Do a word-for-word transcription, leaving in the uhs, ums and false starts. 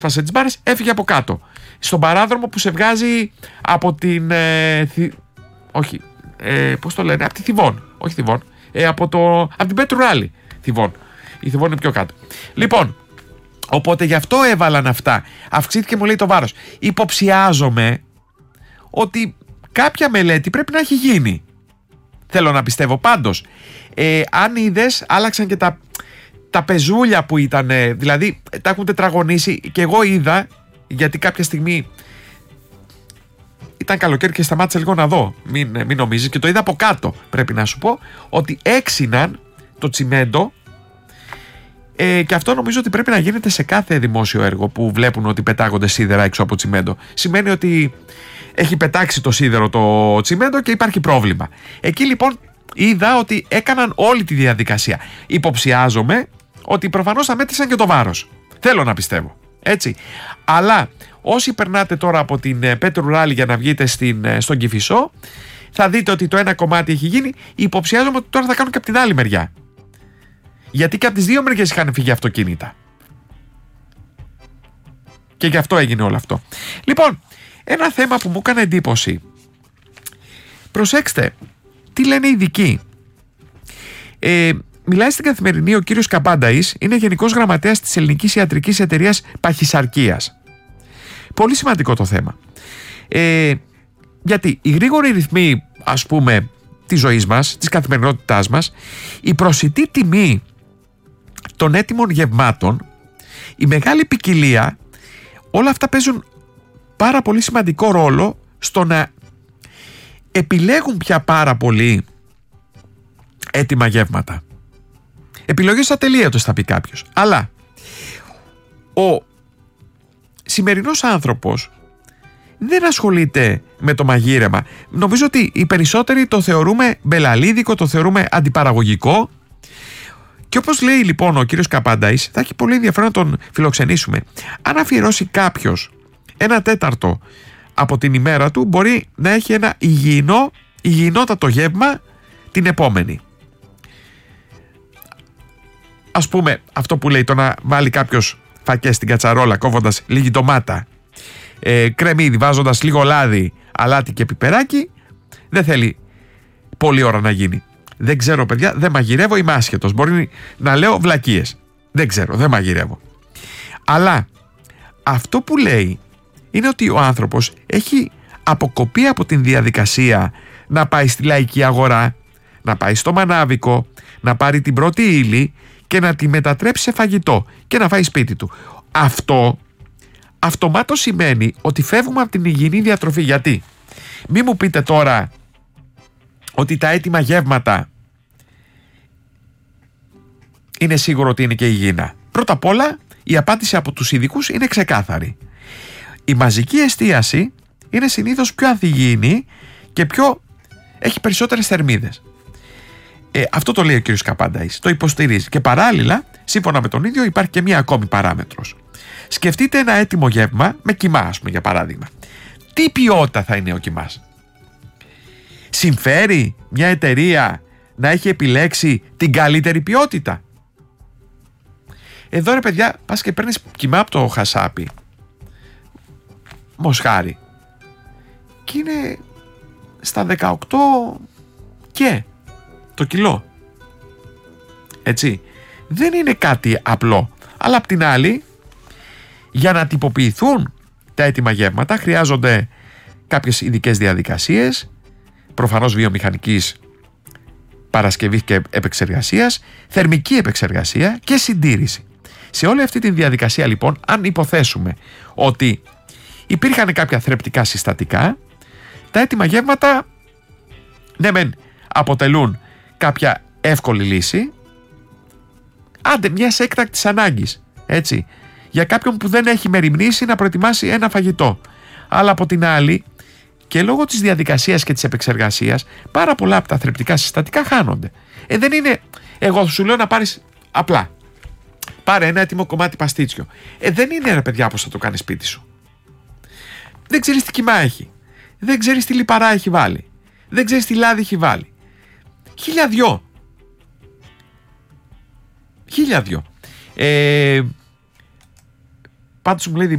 σπάσε τις μπάρες, έφυγε από κάτω. Στον παράδρομο που σε βγάζει από την. Ε, θη, όχι, ε, πώς το λένε, από τη Θηβών. Όχι Θηβών, ε, από, το, από την Πέτρου Ράλι. Θηβών. Η Θηβών είναι πιο κάτω. Λοιπόν, οπότε γι' αυτό έβαλαν αυτά. Αυξήθηκε, μου λέει, το βάρος. Υποψιάζομαι ότι κάποια μελέτη πρέπει να έχει γίνει. Θέλω να πιστεύω. Πάντως, ε, αν είδες, άλλαξαν και τα, τα πεζούλια που ήταν. Δηλαδή, τα έχουν τετραγωνίσει και εγώ είδα, γιατί κάποια στιγμή ήταν καλοκαίρι και σταμάτησα λίγο να δω. Μην, μην νομίζεις, και το είδα από κάτω. Πρέπει να σου πω ότι έξιναν το τσιμέντο. Ε, και αυτό νομίζω ότι πρέπει να γίνεται σε κάθε δημόσιο έργο που βλέπουν ότι πετάγονται σίδερα έξω από τσιμέντο. Σημαίνει ότι έχει πετάξει το σίδερο το τσιμέντο και υπάρχει πρόβλημα. Εκεί λοιπόν είδα ότι έκαναν όλη τη διαδικασία. Υποψιάζομαι ότι προφανώς θα μέτρησαν και το βάρος. Θέλω να πιστεύω. Έτσι. Αλλά όσοι περνάτε τώρα από την Πέτρου Ράλι για να βγείτε στην, στον Κηφισό, θα δείτε ότι το ένα κομμάτι έχει γίνει. Υποψιάζομαι ότι τώρα θα κάνουν και από την άλλη μεριά. Γιατί και από τις δύο μεριές είχαν φύγει αυτοκίνητα. Και γι' αυτό έγινε όλο αυτό. Λοιπόν, ένα θέμα που μου έκανε εντύπωση. Προσέξτε, τι λένε οι ειδικοί. Ε, μιλάει στην Καθημερινή ο κύριος Καμπάνταης, είναι γενικός γραμματέας της Ελληνικής Ιατρικής Εταιρείας Παχυσαρκίας. Πολύ σημαντικό το θέμα. Ε, γιατί οι γρήγοροι ρυθμοί, ας πούμε, της ζωής μας, της καθημερινότητάς μας, η προσιτή τιμή των έτοιμων γευμάτων, η μεγάλη ποικιλία, όλα αυτά παίζουν πάρα πολύ σημαντικό ρόλο στο να επιλέγουν πια πάρα πολύ έτοιμα γεύματα. Επιλογές ατελείωτες θα πει κάποιος. Αλλά ο σημερινός άνθρωπος δεν ασχολείται με το μαγείρεμα. Νομίζω ότι οι περισσότεροι το θεωρούμε μπελαλίδικο, το θεωρούμε αντιπαραγωγικό. Και όπως λέει λοιπόν ο κύριος Καμπάνταης, θα έχει πολύ ενδιαφέρον να τον φιλοξενήσουμε. Αν αφιερώσει κάποιος ένα τέταρτο από την ημέρα του, μπορεί να έχει ένα υγιεινό, υγιεινότατο γεύμα την επόμενη. Ας πούμε αυτό που λέει, το να βάλει κάποιος φακές στην κατσαρόλα κόβοντας λίγη ντομάτα, ε, κρεμμύδι βάζοντας λίγο λάδι, αλάτι και πιπεράκι, δεν θέλει πολλή ώρα να γίνει. Δεν ξέρω, παιδιά, δεν μαγειρεύω, είμαι άσχετος. Μπορεί να λέω βλακίες. Δεν ξέρω, δεν μαγειρεύω. Αλλά αυτό που λέει είναι ότι ο άνθρωπος έχει αποκοπεί από την διαδικασία να πάει στη λαϊκή αγορά, να πάει στο μανάβικο, να πάρει την πρώτη ύλη και να τη μετατρέψει σε φαγητό και να φάει σπίτι του. Αυτό αυτομάτως σημαίνει ότι φεύγουμε από την υγιεινή διατροφή. Γιατί? Μη μου πείτε τώρα ότι τα έτοιμα γεύματα είναι σίγουρο ότι είναι και υγιεινά. Πρώτα απ' όλα, η απάντηση από τους ειδικούς είναι ξεκάθαρη. Η μαζική εστίαση είναι συνήθως πιο ανθυγιεινή και πιο... έχει περισσότερες θερμίδες. Ε, αυτό το λέει ο κ. Καμπάνταης, το υποστηρίζει. Και παράλληλα, σύμφωνα με τον ίδιο, υπάρχει και μία ακόμη παράμετρος. Σκεφτείτε ένα έτοιμο γεύμα με κιμά, ας πούμε, για παράδειγμα. Τι ποιότητα θα είναι ο κιμάς? Συμφέρει μια εταιρεία να έχει επιλέξει την καλύτερη ποιότητα? Εδώ ρε παιδιά, πας και παίρνεις κιμά από το χασάπι, μοσχάρι, και είναι στα δεκαοκτώ και το κιλό. Έτσι, δεν είναι κάτι απλό. Αλλά απ' την άλλη, για να τυποποιηθούν τα έτοιμα γεύματα χρειάζονται κάποιες ειδικές διαδικασίες, προφανώς βιομηχανικής παρασκευής και επεξεργασίας, θερμική επεξεργασία και συντήρηση. Σε όλη αυτή τη διαδικασία λοιπόν, αν υποθέσουμε ότι υπήρχαν κάποια θρεπτικά συστατικά, τα έτοιμα γεύματα ναι μεν αποτελούν κάποια εύκολη λύση, άντε μιας έκτακτης ανάγκης, έτσι, για κάποιον που δεν έχει μεριμνήσει να προετοιμάσει ένα φαγητό. Αλλά από την άλλη, και λόγω της διαδικασίας και της επεξεργασίας, πάρα πολλά από τα θρεπτικά συστατικά χάνονται. Ε, δεν είναι, εγώ σου λέω να πάρεις απλά, πάρε ένα έτοιμο κομμάτι παστίτσιο. Ε, δεν είναι ρε παιδιά πως θα το κάνεις σπίτι σου. Δεν ξέρεις τι κιμά έχει. Δεν ξέρεις τι λιπαρά έχει βάλει. Δεν ξέρεις τι λάδι έχει βάλει. Χίλια δυο. Χίλια δυο. Ε, Πάντως μου λέει